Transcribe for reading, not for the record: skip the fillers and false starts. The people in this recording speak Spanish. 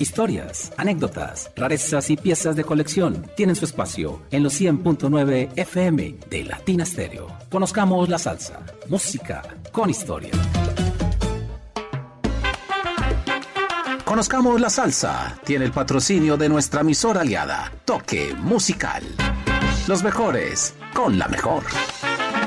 Historias, anécdotas, rarezas y piezas de colección tienen su espacio en los 100.9 FM de Latina Stereo. Conozcamos la salsa, música con historia. Conozcamos la salsa. Tiene el patrocinio de nuestra emisora aliada, Toque Musical. Los mejores con la mejor.